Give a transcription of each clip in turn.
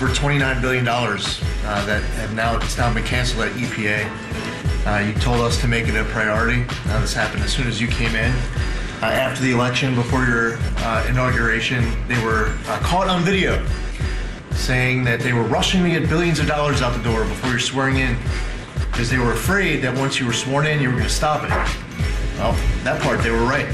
over $29 billion that it's now been canceled at EPA. You told us to make it a priority. This happened as soon as you came in. After the election, before your inauguration, they were caught on video saying that they were rushing to get billions of dollars out the door before you're swearing in because they were afraid that once you were sworn in, you were going to stop it. Well, that part, they were right.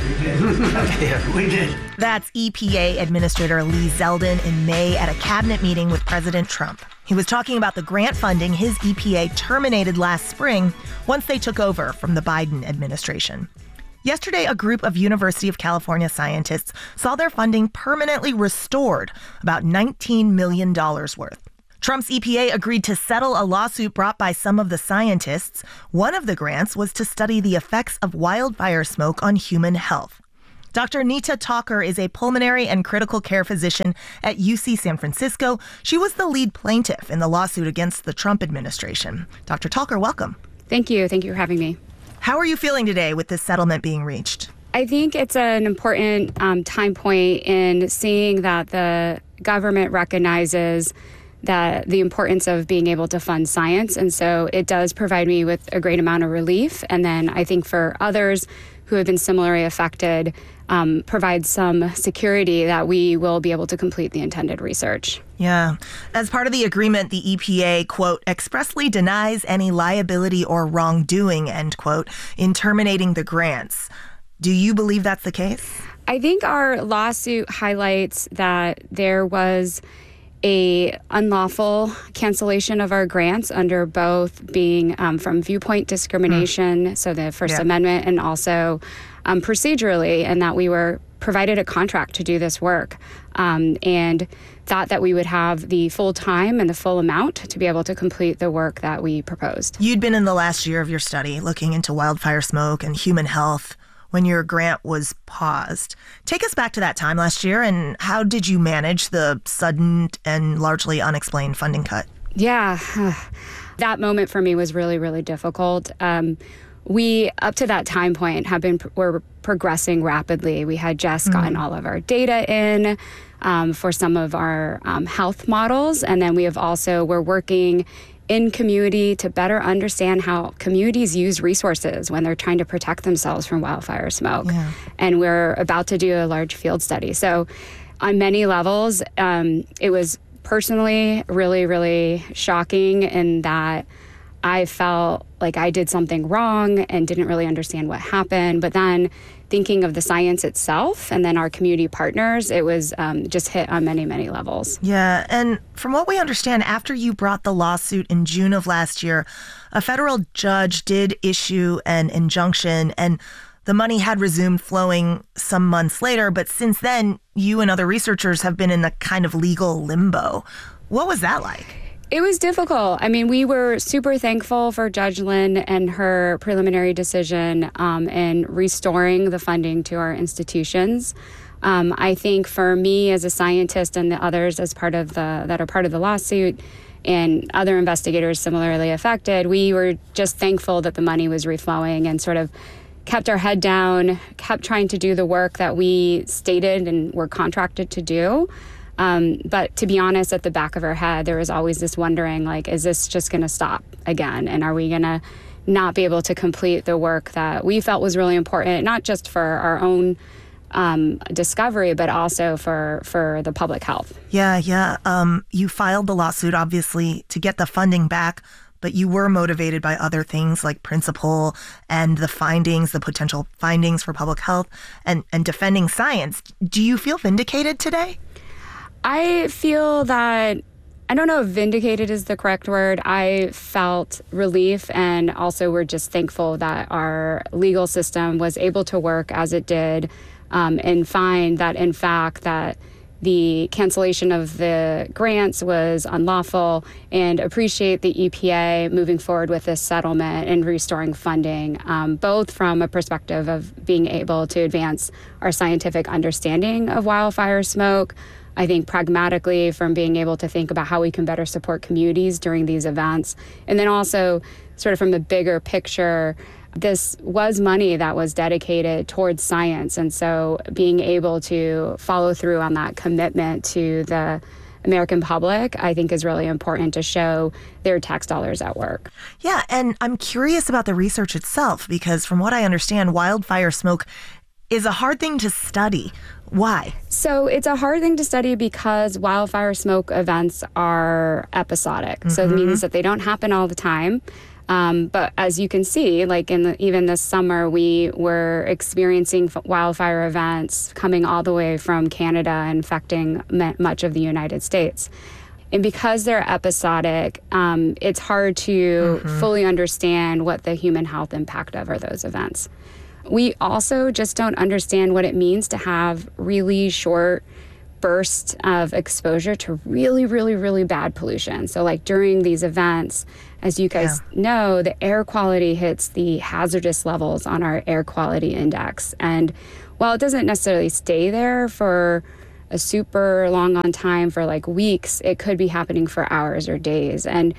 Yeah, we did. That's EPA Administrator Lee Zeldin in May at a cabinet meeting with President Trump. He was talking about the grant funding his EPA terminated last spring once they took over from the Biden administration. Yesterday, a group of University of California scientists saw their funding permanently restored, about $19 million worth. Trump's EPA agreed to settle a lawsuit brought by some of the scientists. One of the grants was to study the effects of wildfire smoke on human health. Dr. Nita Talker is a pulmonary and critical care physician at UC San Francisco. She was the lead plaintiff in the lawsuit against the Trump administration. Dr. Talker, welcome. Thank you. Thank you for having me. How are you feeling today with this settlement being reached? I think it's an important time point in seeing that the government recognizes that the importance of being able to fund science. And so it does provide me with a great amount of relief. And then I think for others who have been similarly affected, provides some security that we will be able to complete the intended research. Yeah. As part of the agreement, the EPA, quote, expressly denies any liability or wrongdoing, end quote, in terminating the grants. Do you believe that's the case? I think our lawsuit highlights that there was a unlawful cancellation of our grants under both being from viewpoint discrimination, so the First Amendment, and also procedurally, and that we were provided a contract to do this work and thought that we would have the full time and the full amount to be able to complete the work that we proposed. You'd been in the last year of your study looking into wildfire smoke and human health when your grant was paused. Take us back to that time last year, and how did you manage the sudden and largely unexplained funding cut? Yeah, that moment for me was really, really difficult. We, up to that time point, were progressing rapidly. We had just gotten all of our data in for some of our health models, and then we're working in community to better understand how communities use resources when they're trying to protect themselves from wildfire smoke. Yeah. And we're about to do a large field study. So on many levels, it was personally really, really shocking in that I felt like I did something wrong and didn't really understand what happened. But then thinking of the science itself and then our community partners, it was just hit on many, many levels. Yeah, and from what we understand, after you brought the lawsuit in June of last year, a federal judge did issue an injunction, and the money had resumed flowing some months later. But since then, you and other researchers have been in a kind of legal limbo. What was that like? It was difficult. I mean, we were super thankful for Judge Lynn and her preliminary decision in restoring the funding to our institutions. I think for me as a scientist and the others that are part of the lawsuit and other investigators similarly affected, we were just thankful that the money was reflowing and sort of kept our head down, kept trying to do the work that we stated and were contracted to do. But to be honest, at the back of our head, there was always this wondering, like, is this just going to stop again? And are we going to not be able to complete the work that we felt was really important, not just for our own discovery, but also for the public health? Yeah. You filed the lawsuit, obviously, to get the funding back, but you were motivated by other things like principle and the potential findings for public health and defending science. Do you feel vindicated today? I feel that, I don't know if vindicated is the correct word. I felt relief, and also we're just thankful that our legal system was able to work as it did and find that, in fact, that the cancellation of the grants was unlawful, and appreciate the EPA moving forward with this settlement and restoring funding, both from a perspective of being able to advance our scientific understanding of wildfire smoke, I think pragmatically from being able to think about how we can better support communities during these events. And then also sort of from the bigger picture, this was money that was dedicated towards science. And so being able to follow through on that commitment to the American public, I think is really important to show their tax dollars at work. Yeah, and I'm curious about the research itself, because from what I understand, wildfire smoke is a hard thing to study. Why? So it's a hard thing to study because wildfire smoke events are episodic. So it means that they don't happen all the time. But as you can see, like even this summer, we were experiencing wildfire events coming all the way from Canada and affecting much of the United States. And because they're episodic, it's hard to fully understand what the human health impact of are those events. We also just don't understand what it means to have really short bursts of exposure to really, really, really bad pollution. So like during these events, as you guys know, the air quality hits the hazardous levels on our air quality index. And while it doesn't necessarily stay there for a super long on time for like weeks, it could be happening for hours or days. And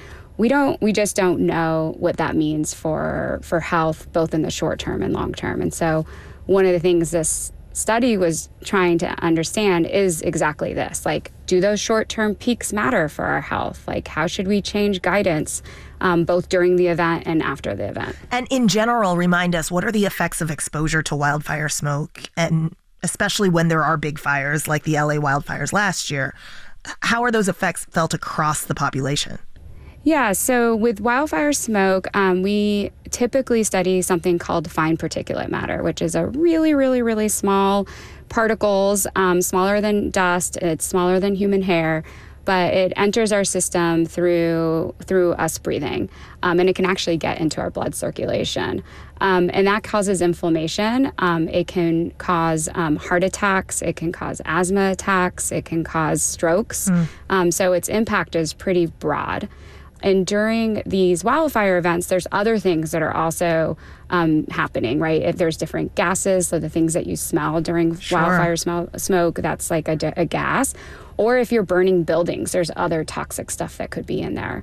we just don't know what that means for health, both in the short term and long term. And so one of the things this study was trying to understand is exactly this. Like, do those short-term peaks matter for our health? Like, how should we change guidance both during the event and after the event? And in general, remind us, what are the effects of exposure to wildfire smoke? And especially when there are big fires like the LA wildfires last year, how are those effects felt across the population? Yeah, so with wildfire smoke, we typically study something called fine particulate matter, which is a really, really, really small particles, smaller than dust. It's smaller than human hair, but it enters our system through us breathing, and it can actually get into our blood circulation. And that causes inflammation. It can cause heart attacks. It can cause asthma attacks. It can cause strokes. So its impact is pretty broad. And during these wildfire events, there's other things that are also happening, right? If there's different gases, so the things that you smell during wildfire smoke, that's like a gas. Or if you're burning buildings, there's other toxic stuff that could be in there.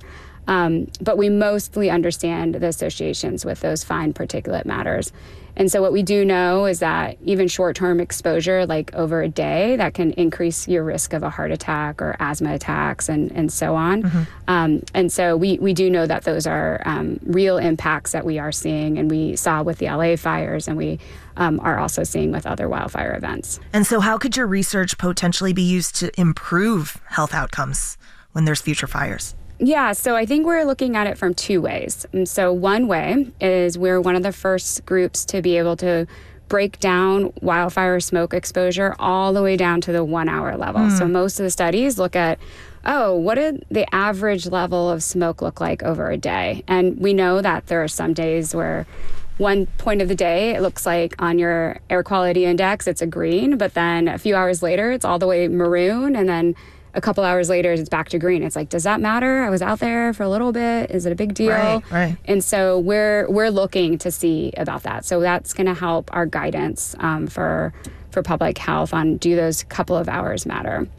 But we mostly understand the associations with those fine particulate matters. And so what we do know is that even short-term exposure, like over a day, that can increase your risk of a heart attack or asthma attacks and so on. And so we do know that those are real impacts that we are seeing, and we saw with the LA fires, and we are also seeing with other wildfire events. And so how could your research potentially be used to improve health outcomes when there's future fires? Yeah, so I think we're looking at it from two ways. And so one way is we're one of the first groups to be able to break down wildfire smoke exposure all the way down to the 1 hour level. So most of the studies look at, what did the average level of smoke look like over a day? And we know that there are some days where one point of the day, it looks like on your air quality index, it's a green, but then a few hours later, it's all the way maroon, and then a couple hours later, it's back to green. It's like, does that matter? I was out there for a little bit. Is it a big deal? Right. And so we're looking to see about that. So that's going to help our guidance for public health on, do those couple of hours matter?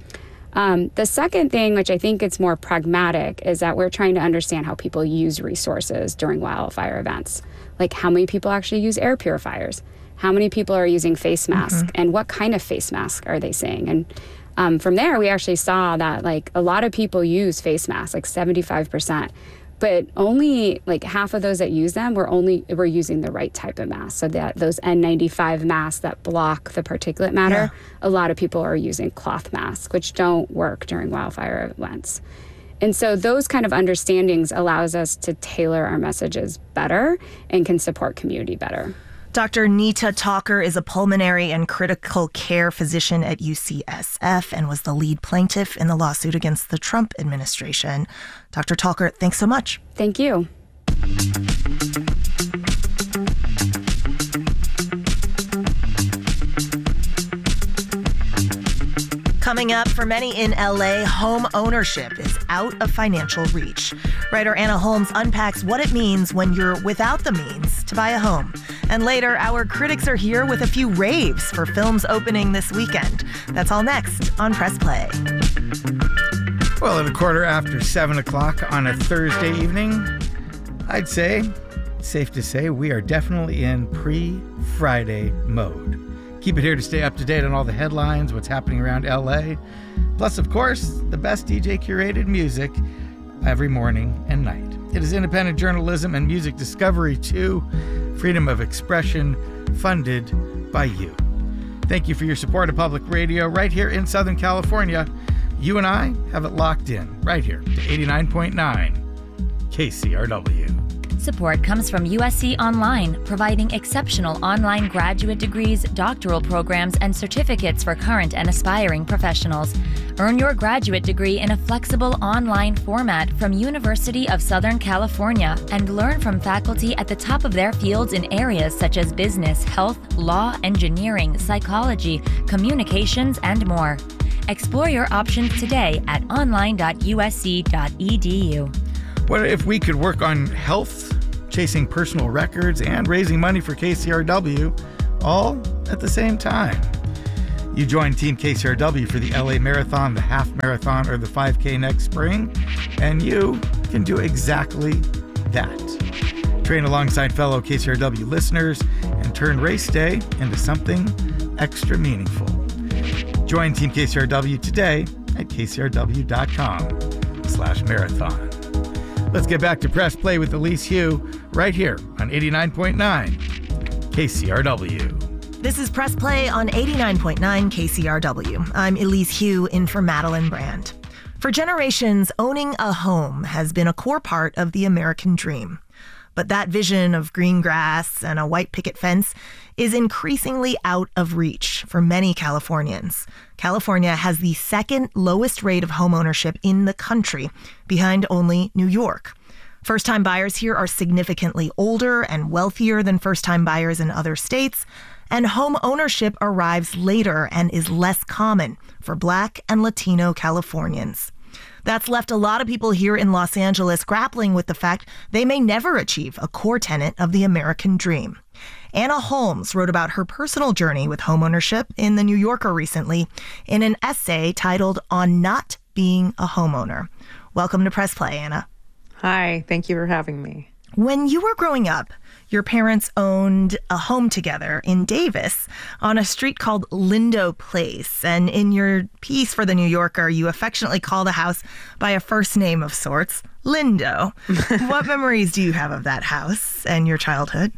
The second thing, which I think it's more pragmatic, is that we're trying to understand how people use resources during wildfire events. Like, how many people actually use air purifiers? How many people are using face masks? And what kind of face mask are they saying? And from there, we actually saw that like a lot of people use face masks, like 75%, but only like half of those that use them were using the right type of mask. So that those N95 masks that block the particulate matter, a lot of people are using cloth masks, which don't work during wildfire events. And so those kind of understandings allows us to tailor our messages better and can support community better. Dr. Nita Talker is a pulmonary and critical care physician at UCSF and was the lead plaintiff in the lawsuit against the Trump administration. Dr. Talker, thanks so much. Thank you. Coming up, for many in LA, home ownership is out of financial reach. Writer Anna Holmes unpacks what it means when you're without the means to buy a home. And later, our critics are here with a few raves for films opening this weekend. That's all next on Press Play. Well, at a quarter after 7 o'clock on a Thursday evening, I'd say, safe to say, we are definitely in pre-Friday mode. Keep it here to stay up to date on all the headlines, what's happening around LA. Plus, of course, the best DJ curated music every morning and night. It is independent journalism and music discovery too. Freedom of expression, funded by you. Thank you for your support of public radio right here in Southern California. You and I have it locked in right here to 89.9 KCRW. Support comes from USC Online, providing exceptional online graduate degrees, doctoral programs, and certificates for current and aspiring professionals. Earn your graduate degree in a flexible online format from University of Southern California and learn from faculty at the top of their fields in areas such as business, health, law, engineering, psychology, communications, and more. Explore your options today at online.usc.edu. What if we could work on health, chasing personal records, and raising money for KCRW all at the same time? You join Team KCRW for the LA Marathon, the Half Marathon, or the 5K next spring, and you can do exactly that. Train alongside fellow KCRW listeners and turn race day into something extra meaningful. Join Team KCRW today at kcrw.com/marathon. Let's get back to Press Play with Elise Hu right here on 89.9 KCRW. This is Press Play on 89.9 KCRW. I'm Elise Hu in for Madeline Brand. For generations, owning a home has been a core part of the American dream. But that vision of green grass and a white picket fence is increasingly out of reach for many Californians. California has the second lowest rate of homeownership in the country, behind only New York. First-time buyers here are significantly older and wealthier than first-time buyers in other states, and home ownership arrives later and is less common for Black and Latino Californians. That's left a lot of people here in Los Angeles grappling with the fact they may never achieve a core tenet of the American dream. Anna Holmes wrote about her personal journey with homeownership in The New Yorker recently in an essay titled On Not Being a Homeowner. Welcome to Press Play, Anna. Hi, thank you for having me. When you were growing up, your parents owned a home together in Davis on a street called Lindo Place. And in your piece for The New Yorker, you affectionately call the house by a first name of sorts, Lindo. What memories do you have of that house and your childhood?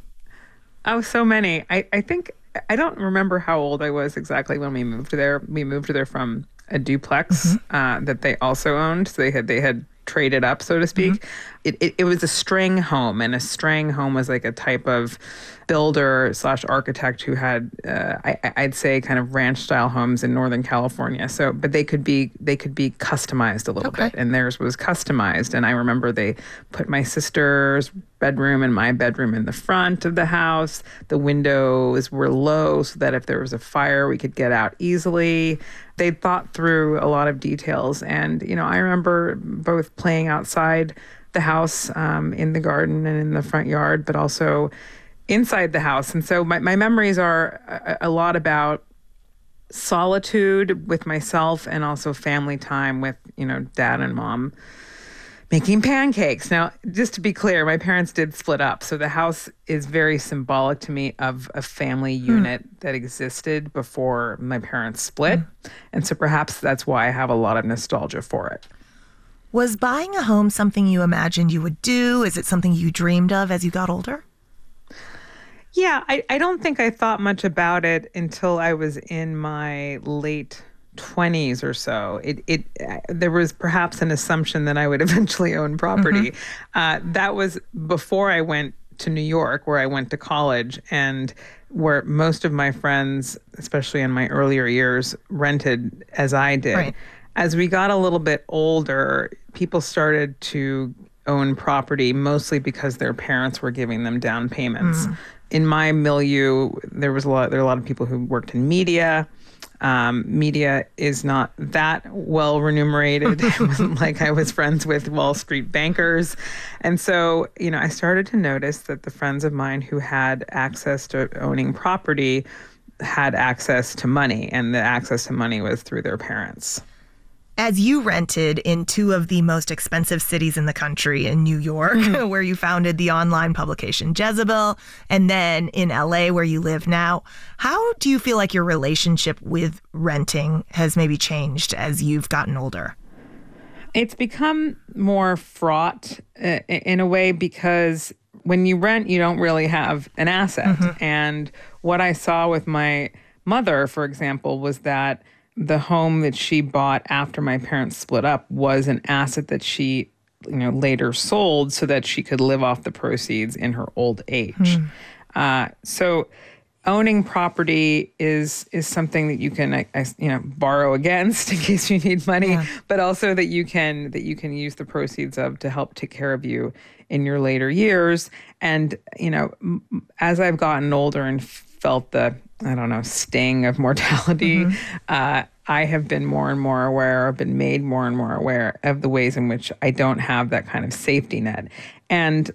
Oh, so many. I think, I don't remember how old I was exactly when we moved there. We moved there from a duplex that they also owned. So they had traded up, so to speak. It was a string home, and a string home was like a type of builder / architect who had, I'd say, kind of ranch style homes in Northern California. So, but they could be customized a little bit, and theirs was customized. And I remember they put my sister's bedroom and my bedroom in the front of the house. The windows were low so that if there was a fire, we could get out easily. They thought through a lot of details. And, you know, I remember both playing outside the house in the garden and in the front yard, but also inside the house. And so my memories are a lot about solitude with myself and also family time with, you know, dad and mom making pancakes. Now, just to be clear, my parents did split up. So the house is very symbolic to me of a family unit that existed before my parents split. And so perhaps that's why I have a lot of nostalgia for it. Was buying a home something you imagined you would do? Is it something you dreamed of as you got older? Yeah, I don't think I thought much about it until I was in my late 20s or so. There was perhaps an assumption that I would eventually own property. That was before I went to New York, where I went to college, and where most of my friends, especially in my earlier years, rented as I did. Right. As we got a little bit older, people started to own property mostly because their parents were giving them down payments. In my milieu, there were a lot of people who worked in media. Media is not that well remunerated. It wasn't like I was friends with Wall Street bankers. And so, I started to notice that the friends of mine who had access to owning property had access to money, and the access to money was through their parents. As you rented in two of the most expensive cities in the country, in New York, where you founded the online publication Jezebel, and then in LA, where you live now, how do you feel like your relationship with renting has maybe changed as you've gotten older? It's become more fraught in a way, because when you rent, you don't really have an asset. And what I saw with my mother, for example, was that the home that she bought after my parents split up was an asset that she, later sold so that she could live off the proceeds in her old age. So owning property is something that you can, borrow against in case you need money, but also that you can use the proceeds of to help take care of you in your later years. And, as I've gotten older and felt the, sting of mortality, I have been more and more aware, I've been made more and more aware of the ways in which I don't have that kind of safety net. And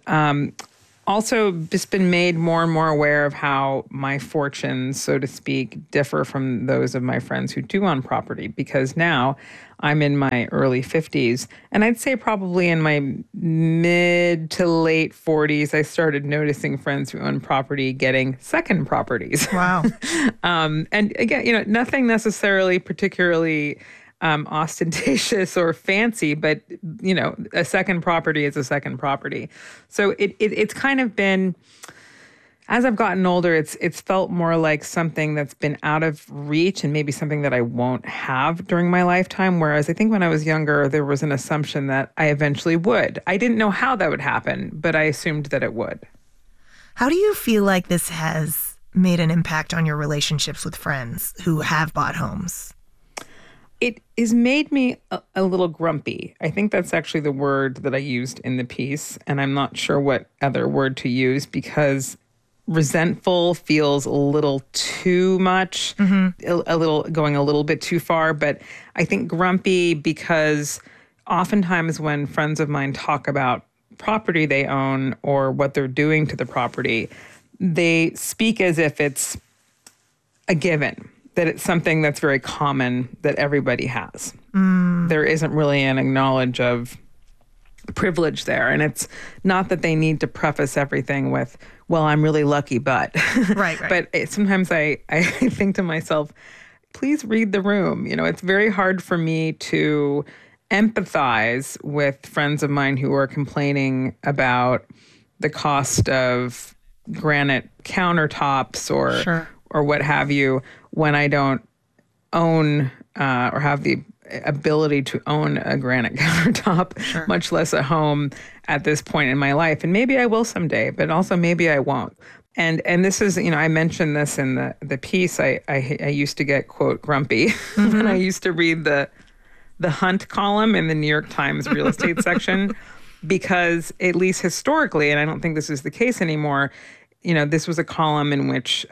also just been made more and more aware of how my fortunes, so to speak, differ from those of my friends who do own property, because now I'm in my early 50s, and I'd say probably in my mid to late 40s, I started noticing friends who own property getting second properties. Wow. And again, nothing necessarily particularly ostentatious or fancy, but a second property is a second property. So it's kind of been, as I've gotten older, it's felt more like something that's been out of reach and maybe something that I won't have during my lifetime. Whereas I think when I was younger, there was an assumption that I eventually would. I didn't know how that would happen, but I assumed that it would. How do you feel like this has made an impact on your relationships with friends who have bought homes? It has made me a little grumpy. I think that's actually the word that I used in the piece, and I'm not sure what other word to use, because resentful feels a little too much, going a little bit too far. But I think grumpy because oftentimes when friends of mine talk about property they own or what they're doing to the property, they speak as if it's a given, that it's something that's very common that everybody has. There isn't really an acknowledge of privilege there. And it's not that they need to preface everything with, well, I'm really lucky, but. Right. But sometimes I think to myself, please read the room. It's very hard for me to empathize with friends of mine who are complaining about the cost of granite countertops or what have you, when I don't own or have the ability to own a granite countertop, much less a home at this point in my life. And maybe I will someday, but also maybe I won't. And this is, I mentioned this in the piece. I used to get, quote, grumpy when I used to read the Hunt column in the New York Times real estate section, because at least historically, and I don't think this is the case anymore, this was a column in which,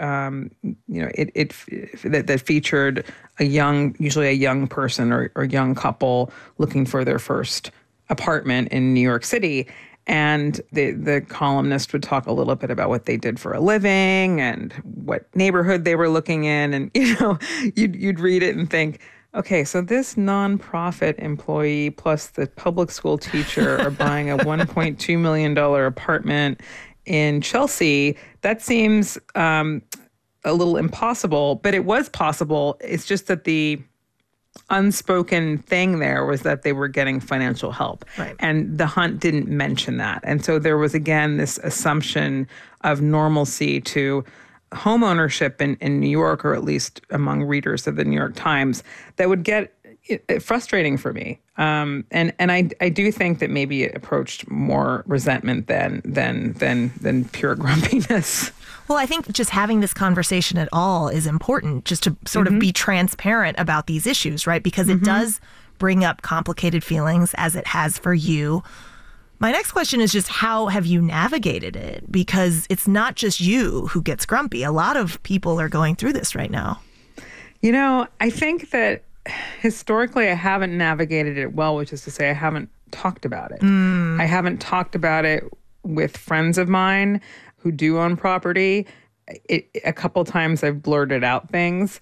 that featured usually a young person or young couple looking for their first apartment in New York City. And the columnist would talk a little bit about what they did for a living and what neighborhood they were looking in. And, you'd read it and think, okay, so this nonprofit employee plus the public school teacher are buying a $1.2 million apartment in Chelsea. That seems a little impossible, but it was possible. It's just that the unspoken thing there was that they were getting financial help. Right. And the Hunt didn't mention that. And so there was, again, this assumption of normalcy to home ownership in New York, or at least among readers of the New York Times, that would get frustrating for me. And I do think that maybe it approached more resentment than pure grumpiness. Well, I think just having this conversation at all is important, just to sort of be transparent about these issues, right? Because it does bring up complicated feelings, as it has for you. My next question is just, how have you navigated it? Because it's not just you who gets grumpy. A lot of people are going through this right now. I think that historically I haven't navigated it well, which is to say I haven't talked about it. I haven't talked about it with friends of mine who do own property. A couple times I've blurted out things.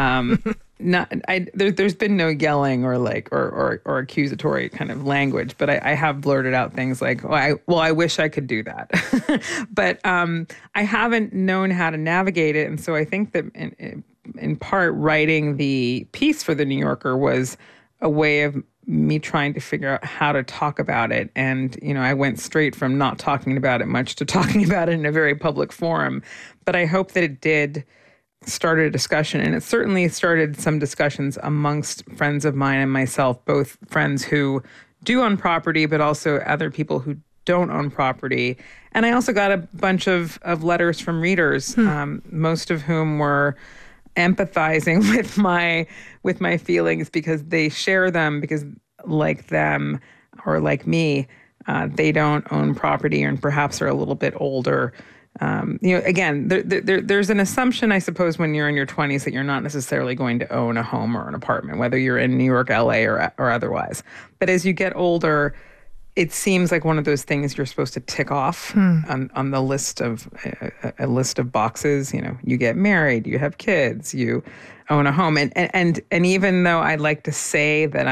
There's been no yelling or accusatory kind of language, but I have blurted out things like, I wish I could do that. But I haven't known how to navigate it. And so I think that in part writing the piece for The New Yorker was a way of me trying to figure out how to talk about it. And, I went straight from not talking about it much to talking about it in a very public forum. But I hope that it did start a discussion. And it certainly started some discussions amongst friends of mine and myself, both friends who do own property, but also other people who don't own property. And I also got a bunch of letters from readers, most of whom were empathizing with my feelings because they share them, because like them or like me, they don't own property and perhaps are a little bit older. Again, there's an assumption, I suppose, when you're in your 20s that you're not necessarily going to own a home or an apartment, whether you're in New York, LA, or otherwise. But as you get older, it seems like one of those things you're supposed to tick off on the list of a list of boxes. You get married, you have kids, you own a home, and even though I like to say that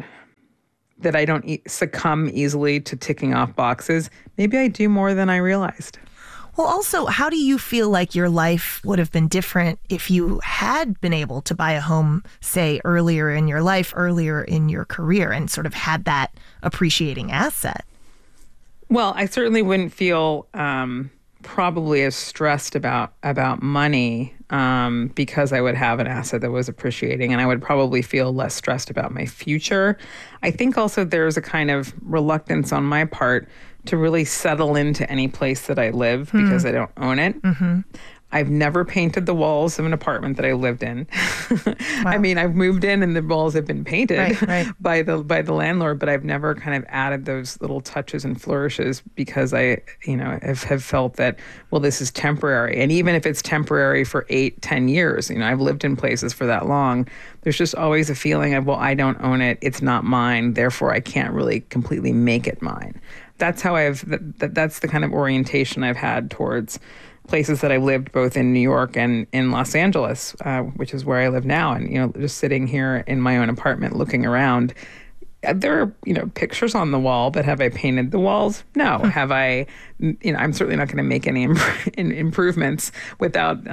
I don't succumb easily to ticking off boxes, maybe I do more than I realized. Well, also, how do you feel like your life would have been different if you had been able to buy a home, say, earlier in your life, earlier in your career, and sort of had that appreciating asset? Well, I certainly wouldn't feel probably as stressed about money because I would have an asset that was appreciating, and I would probably feel less stressed about my future. I think also there's a kind of reluctance on my part to really settle into any place that I live because I don't own it. I've never painted the walls of an apartment that I lived in. Wow. I mean, I've moved in and the walls have been painted by the landlord, but I've never kind of added those little touches and flourishes because I, have felt that, well, this is temporary. And even if it's temporary for 8-10 years, I've lived in places for that long, there's just always a feeling of, well, I don't own it. It's not mine. Therefore, I can't really completely make it mine. That's how that's the kind of orientation I've had towards places that I lived both in New York and in Los Angeles, which is where I live now. And, just sitting here in my own apartment looking around, there are, pictures on the wall, but have I painted the walls? No. Have I, I'm certainly not going to make any improvements without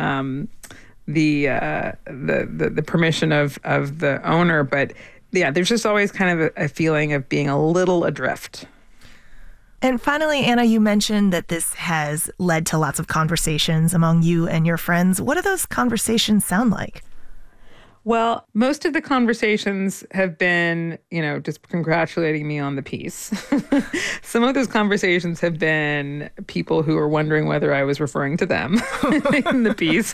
the permission of the owner. But yeah, there's just always kind of a feeling of being a little adrift. And finally, Anna, you mentioned that this has led to lots of conversations among you and your friends. What do those conversations sound like? Well, most of the conversations have been, just congratulating me on the piece. Some of those conversations have been people who are wondering whether I was referring to them in the piece.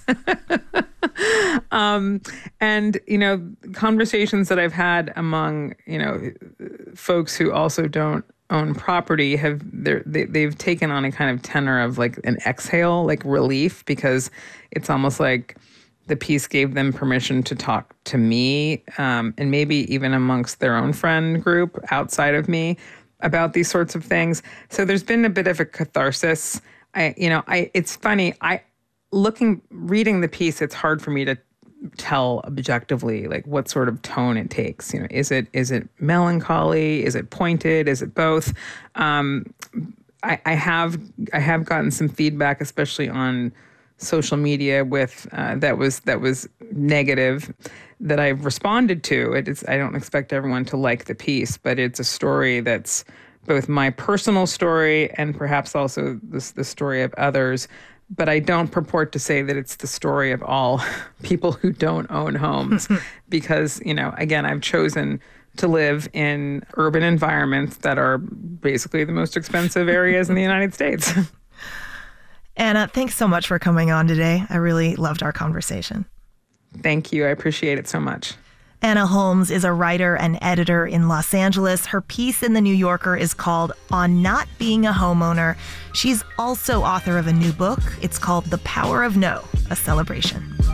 And, conversations that I've had among, folks who also don't own property they've taken on a kind of tenor of like an exhale, like relief, because it's almost like the piece gave them permission to talk to me, and maybe even amongst their own friend group outside of me about these sorts of things. So there's been a bit of a catharsis. It's funny. Reading the piece, it's hard for me to tell objectively like what sort of tone it takes. Is it melancholy? Is it pointed? Is it both? I have gotten some feedback, especially on social media, with that was negative, that I've responded to. I don't expect everyone to like the piece, but it's a story that's both my personal story and perhaps also the story of others. But I don't purport to say that it's the story of all people who don't own homes because, again, I've chosen to live in urban environments that are basically the most expensive areas in the United States. Anna, thanks so much for coming on today. I really loved our conversation. Thank you. I appreciate it so much. Anna Holmes is a writer and editor in Los Angeles. Her piece in The New Yorker is called On Not Being a Homeowner. She's also author of a new book. It's called The Power of No, a Celebration.